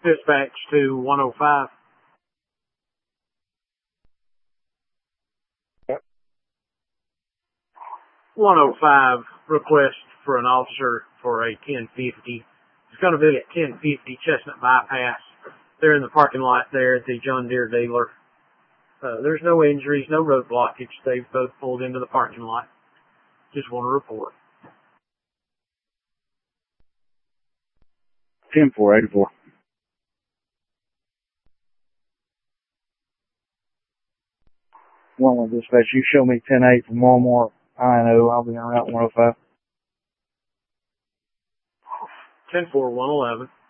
Dispatch to 105. Yep. 105, request for an officer for a 1050. It's going to be at 1050 Chestnut Bypass. They're in the parking lot there at the John Deere dealer. There's no injuries, no road blockage. They've both pulled into the parking lot. Just want to report. 10-4, 84. One dispatch, you show me 10-8 from Walmart. I know, I'll be on Route 105. 10-4, 111.